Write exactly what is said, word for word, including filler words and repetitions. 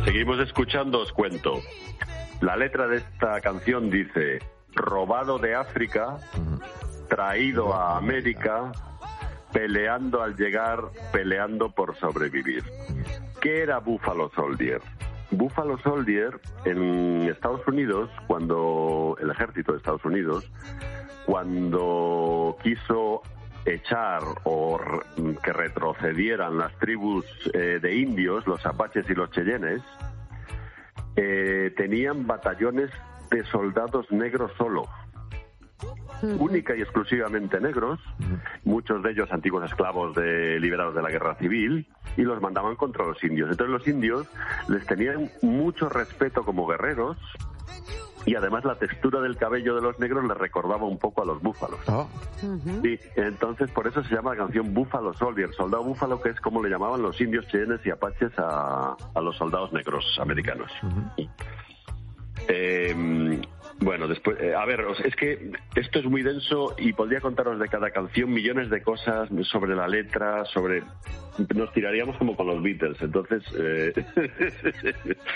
seguimos escuchando, os cuento. La letra de esta canción dice: robado de África, traído a América, peleando al llegar, peleando por sobrevivir. ¿Qué era Buffalo Soldier? Buffalo Soldier en Estados Unidos, cuando el ejército de Estados Unidos, cuando quiso echar o que retrocedieran las tribus eh, de indios, los apaches y los cheyennes, eh, tenían batallones de soldados negros solo, uh-huh. única y exclusivamente negros, uh-huh. muchos de ellos antiguos esclavos de, liberados de la guerra civil, y los mandaban contra los indios. Entonces los indios les tenían mucho respeto como guerreros, y además la textura del cabello de los negros les recordaba un poco a los búfalos. Oh. Uh-huh. Y entonces por eso se llama la canción Buffalo Soldier, soldado búfalo, que es como le llamaban los indios, cheyennes y apaches a, a los soldados negros americanos. Uh-huh. Eh, bueno, después, eh, a ver, es que esto es muy denso y podría contaros de cada canción millones de cosas sobre la letra, sobre... Nos tiraríamos como con los Beatles, entonces... Eh...